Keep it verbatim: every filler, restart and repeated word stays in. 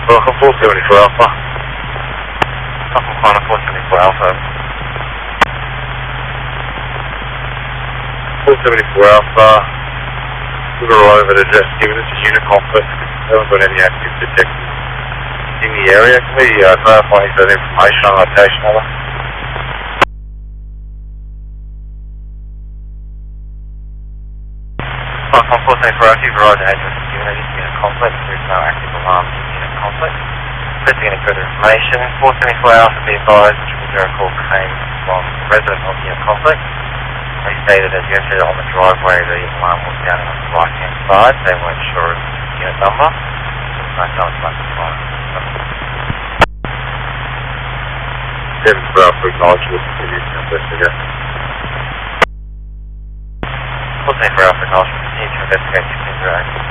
Welcome, four seventy-four Alpha. Welcome, Connor, four seventy-four Alpha. four seventy-four Alpha. We've arrived at address given us a unit conflict. We haven't got any active detectives in the area. Can we uh, clarify that information on location, over? Welcome, four seventy-four Alpha. You've arrived at address given us a unit conflict. There is no active alarm in unit conflict. Requesting any further information. four seventy-four Alpha, be advised, triple zero call came from the resident of unit conflict. They stated as you entered on the driveway, the alarm was down on the right hand side. They weren't sure of the unit number. There was no telling about the phone. seven four Alpha, acknowledge we'll continue to investigate. four seventy-four Alpha, acknowledge we'll continue to investigate.